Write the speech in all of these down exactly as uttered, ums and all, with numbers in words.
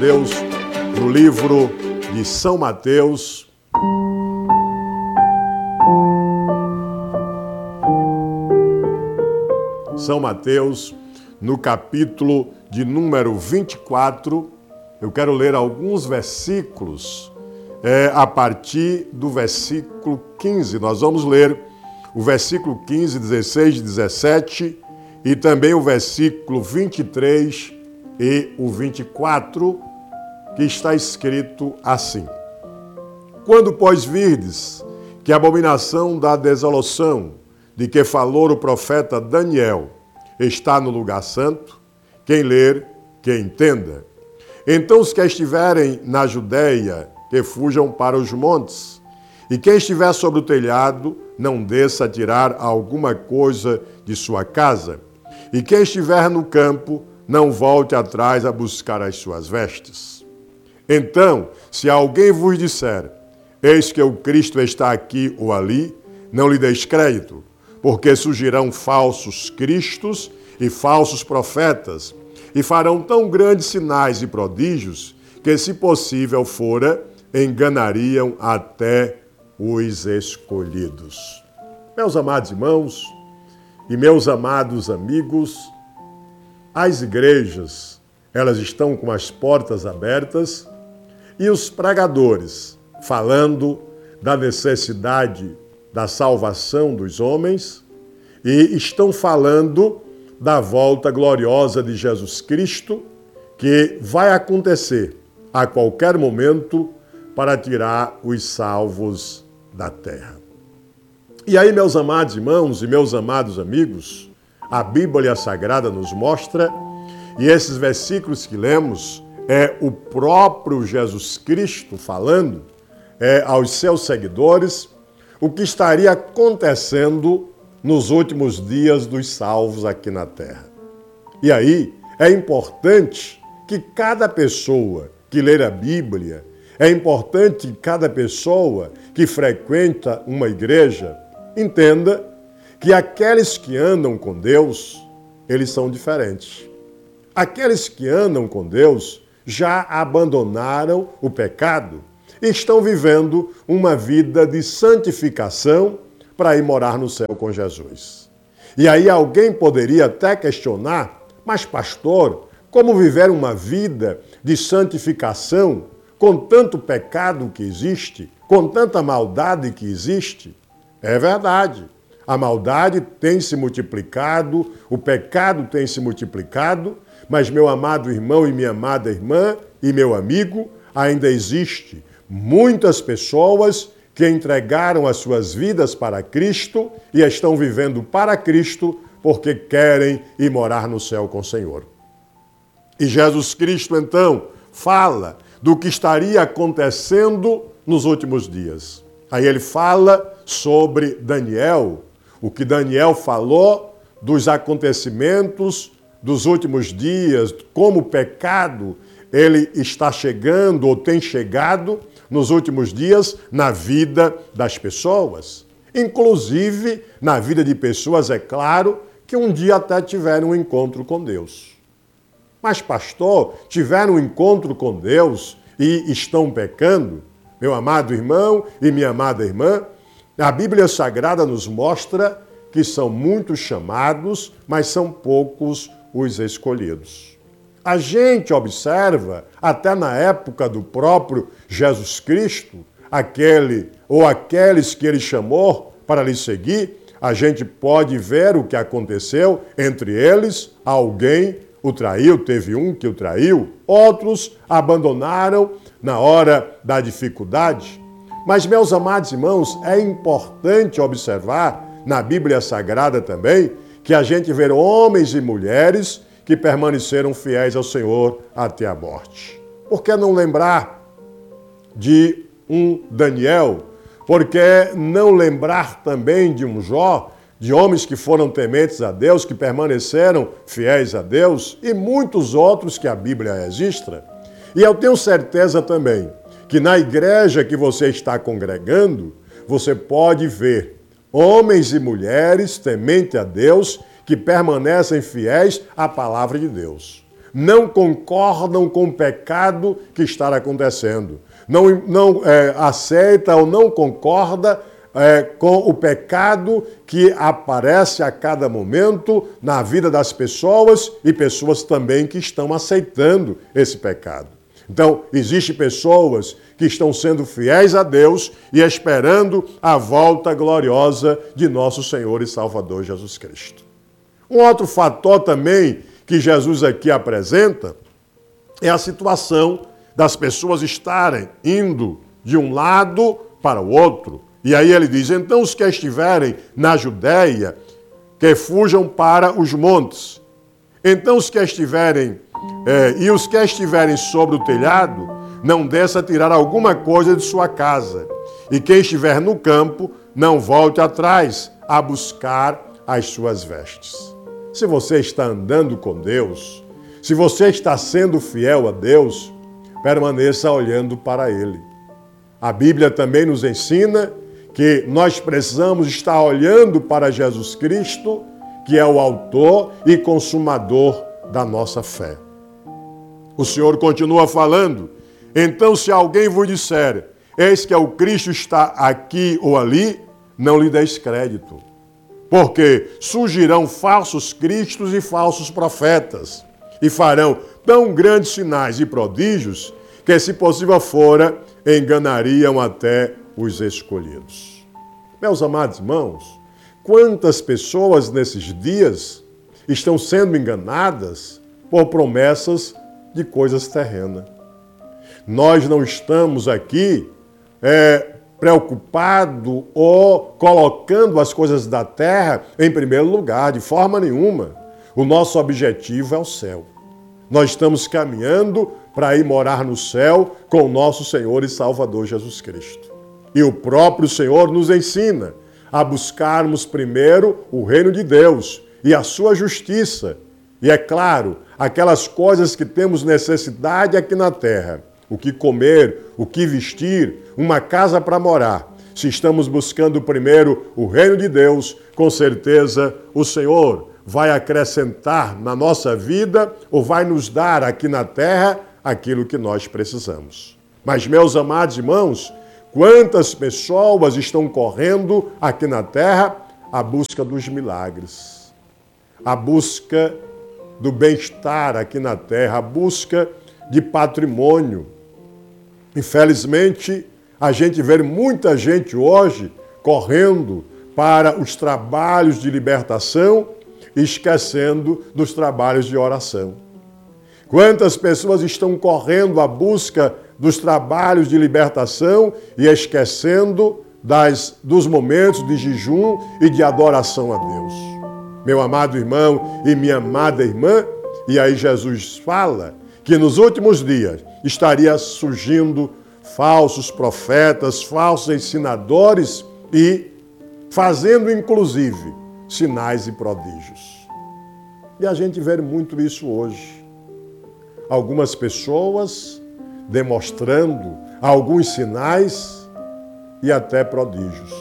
Deus, no livro de São Mateus, São Mateus, no capítulo de número vinte e quatro, eu quero ler alguns versículos, é, a partir do versículo quinze. Nós vamos ler o versículo quinze, dezesseis e dezessete e também o versículo vinte e três e o vinte e quatro, que está escrito assim: Quando, pois, virdes que a abominação da desolação, de que falou o profeta Daniel, está no lugar santo, quem ler, que entenda. Então os que estiverem na Judeia, que fujam para os montes, e quem estiver sobre o telhado, não desça a tirar alguma coisa de sua casa, e quem estiver no campo, não volte atrás a buscar as suas vestes. Então, se alguém vos disser, eis que o Cristo está aqui ou ali, não lhe deis crédito, porque surgirão falsos cristos e falsos profetas, e farão tão grandes sinais e prodígios, que, se possível fora, enganariam até os escolhidos. Meus amados irmãos e meus amados amigos, as igrejas, elas estão com as portas abertas, e os pregadores, falando da necessidade da salvação dos homens, e estão falando da volta gloriosa de Jesus Cristo, que vai acontecer a qualquer momento para tirar os salvos da terra. E aí, meus amados irmãos e meus amados amigos, a Bíblia Sagrada nos mostra, e esses versículos que lemos, é o próprio Jesus Cristo falando é, aos seus seguidores o que estaria acontecendo nos últimos dias dos salvos aqui na terra. E aí é importante que cada pessoa que ler a Bíblia, é importante que cada pessoa que frequenta uma igreja entenda que aqueles que andam com Deus, eles são diferentes. Aqueles que andam com Deus já abandonaram o pecado e estão vivendo uma vida de santificação para ir morar no céu com Jesus. E aí alguém poderia até questionar, mas pastor, como viver uma vida de santificação com tanto pecado que existe, com tanta maldade que existe? É verdade. A maldade tem se multiplicado, o pecado tem se multiplicado, mas, meu amado irmão e minha amada irmã e meu amigo, ainda existe muitas pessoas que entregaram as suas vidas para Cristo e estão vivendo para Cristo porque querem ir morar no céu com o Senhor. E Jesus Cristo, então, fala do que estaria acontecendo nos últimos dias. Aí ele fala sobre Daniel, o que Daniel falou dos acontecimentos dos últimos dias, como o pecado ele está chegando ou tem chegado nos últimos dias na vida das pessoas. Inclusive na vida de pessoas, é claro, que um dia até tiveram um encontro com Deus. Mas, pastor, tiveram um encontro com Deus e estão pecando? Meu amado irmão e minha amada irmã, a Bíblia Sagrada nos mostra que são muitos chamados, mas são poucos os escolhidos. A gente observa, até na época do próprio Jesus Cristo, aquele ou aqueles que ele chamou para lhe seguir, a gente pode ver o que aconteceu entre eles. Alguém o traiu, teve um que o traiu, outros abandonaram na hora da dificuldade. Mas, meus amados irmãos, é importante observar na Bíblia Sagrada também que a gente vê homens e mulheres que permaneceram fiéis ao Senhor até a morte. Por que não lembrar de um Daniel? Por que não lembrar também de um Jó, de homens que foram tementes a Deus, que permaneceram fiéis a Deus, e muitos outros que a Bíblia registra? E eu tenho certeza também que na igreja que você está congregando, você pode ver homens e mulheres tementes a Deus que permanecem fiéis à palavra de Deus. não concordam com o pecado que está acontecendo. Não, não é, aceita ou não concorda é, com o pecado que aparece a cada momento na vida das pessoas e pessoas também que estão aceitando esse pecado. Então, existem pessoas que estão sendo fiéis a Deus e esperando a volta gloriosa de nosso Senhor e Salvador Jesus Cristo. Um outro fator também que Jesus aqui apresenta é a situação das pessoas estarem indo de um lado para o outro. E aí ele diz, então os que estiverem na Judéia, que fujam para os montes. Então os que estiverem, é, e os que estiverem sobre o telhado, não desça a tirar alguma coisa de sua casa. E quem estiver no campo, não volte atrás a buscar as suas vestes. Se você está andando com Deus, se você está sendo fiel a Deus, permaneça olhando para Ele. A Bíblia também nos ensina que nós precisamos estar olhando para Jesus Cristo, que é o autor e consumador da nossa fé. O Senhor continua falando, então se alguém vos disser, eis que o Cristo está aqui ou ali, não lhe deis crédito. Porque surgirão falsos cristos e falsos profetas, e farão tão grandes sinais e prodígios, que se possível fora, enganariam até os escolhidos. Meus amados irmãos, quantas pessoas nesses dias estão sendo enganadas por promessas de coisas terrenas. Nós não estamos aqui é, preocupados ou colocando as coisas da terra em primeiro lugar, de forma nenhuma. O nosso objetivo é o céu. Nós estamos caminhando para ir morar no céu com o nosso Senhor e Salvador Jesus Cristo. E o próprio Senhor nos ensina a buscarmos primeiro o reino de Deus e a sua justiça. E é claro, aquelas coisas que temos necessidade aqui na terra, o que comer, o que vestir, uma casa para morar. Se estamos buscando primeiro o reino de Deus, com certeza o Senhor vai acrescentar na nossa vida ou vai nos dar aqui na terra aquilo que nós precisamos. Mas, meus amados irmãos, quantas pessoas estão correndo aqui na terra à busca dos milagres, à busca do bem-estar aqui na terra, à busca de patrimônio. Infelizmente, a gente vê muita gente hoje correndo para os trabalhos de libertação, esquecendo dos trabalhos de oração. Quantas pessoas estão correndo à busca dos trabalhos de libertação e esquecendo das, dos momentos de jejum e de adoração a Deus. Meu amado irmão e minha amada irmã, e aí Jesus fala que nos últimos dias estaria surgindo falsos profetas, falsos ensinadores e fazendo inclusive sinais e prodígios. E a gente vê muito isso hoje. Algumas pessoas demonstrando alguns sinais e até prodígios.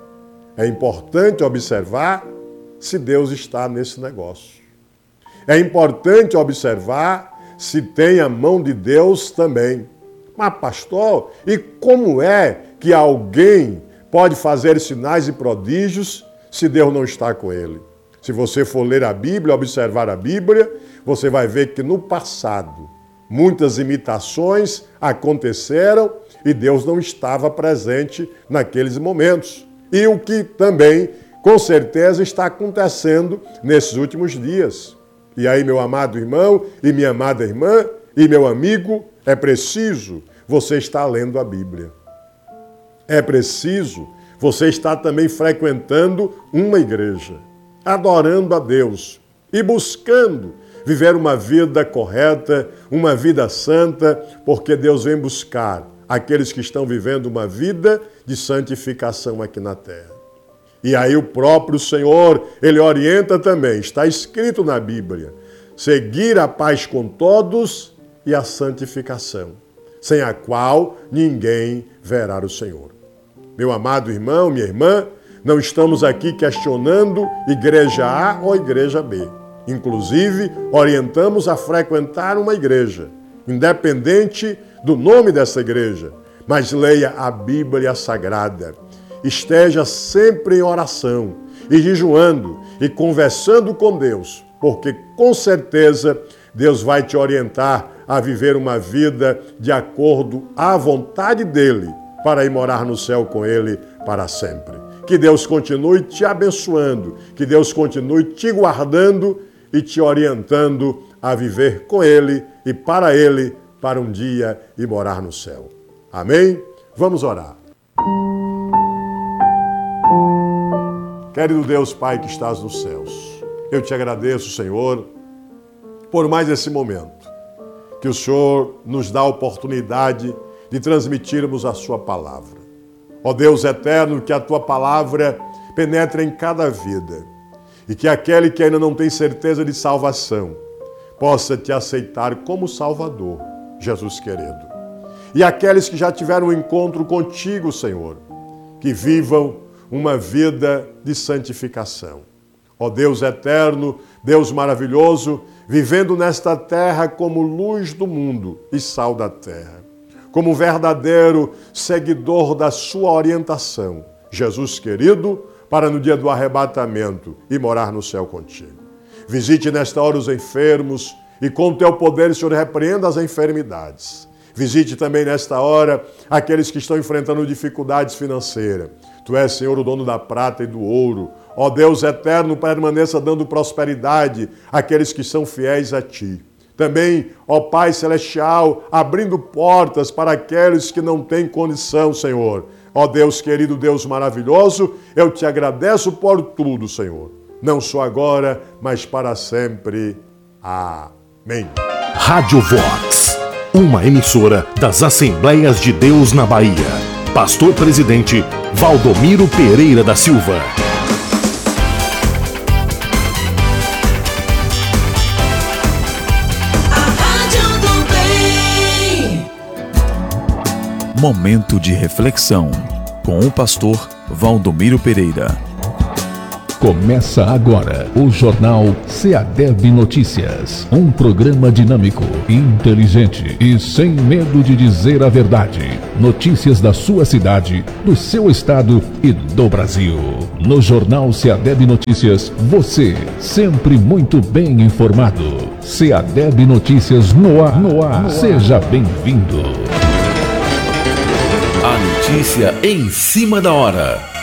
É importante observar se Deus está nesse negócio. É importante observar se tem a mão de Deus também. Mas, pastor, e como é que alguém pode fazer sinais e prodígios se Deus não está com ele? Se você for ler a Bíblia, observar a Bíblia, você vai ver que no passado muitas imitações aconteceram e Deus não estava presente naqueles momentos. E o que também, com certeza, está acontecendo nesses últimos dias. E aí, meu amado irmão e minha amada irmã e meu amigo, é preciso você estar lendo a Bíblia. É preciso você estar também frequentando uma igreja, adorando a Deus e buscando viver uma vida correta, uma vida santa, porque Deus vem buscar aqueles que estão vivendo uma vida de santificação aqui na terra. E aí o próprio Senhor, Ele orienta também, está escrito na Bíblia, seguir a paz com todos e a santificação, sem a qual ninguém verá o Senhor. Meu amado irmão, minha irmã, não estamos aqui questionando igreja A ou igreja B. Inclusive, orientamos a frequentar uma igreja, independente do nome dessa igreja, mas leia a Bíblia Sagrada. Esteja sempre em oração e jejuando e conversando com Deus, porque com certeza Deus vai te orientar a viver uma vida de acordo à vontade dEle, para ir morar no céu com Ele para sempre. Que Deus continue te abençoando, que Deus continue te guardando e te orientando a viver com Ele e para Ele, para um dia ir morar no céu. Amém? Vamos orar. Querido Deus, Pai que estás nos céus, eu te agradeço, Senhor, por mais esse momento que o Senhor nos dá a oportunidade de transmitirmos a sua palavra. Ó Deus eterno, que a tua palavra penetre em cada vida e que aquele que ainda não tem certeza de salvação possa te aceitar como Salvador, Jesus querido. E aqueles que já tiveram um encontro contigo, Senhor, que vivam uma vida de santificação. Ó Deus eterno, Deus maravilhoso, vivendo nesta terra como luz do mundo e sal da terra, como verdadeiro seguidor da sua orientação, Jesus querido, para no dia do arrebatamento e morar no céu contigo. Visite nesta hora os enfermos e com o teu poder, Senhor, repreenda as enfermidades. Visite também nesta hora aqueles que estão enfrentando dificuldades financeiras. Tu és, Senhor, o dono da prata e do ouro. Ó Deus eterno, permaneça dando prosperidade àqueles que são fiéis a Ti. Também, ó Pai Celestial, abrindo portas para aqueles que não têm condição, Senhor. Ó Deus querido, Deus maravilhoso, eu te agradeço por tudo, Senhor. Não só agora, mas para sempre. Amém. Rádio Vox, uma emissora das Assembleias de Deus na Bahia. Pastor Presidente Valdomiro Pereira da Silva. Momento de reflexão com o pastor Valdomiro Pereira. Começa agora o Jornal SEADEB Notícias, um programa dinâmico, inteligente e sem medo de dizer a verdade. Notícias da sua cidade, do seu estado e do Brasil. No Jornal SEADEB Notícias, você sempre muito bem informado. SEADEB Notícias no ar, no ar. Seja bem-vindo. A notícia em cima da hora.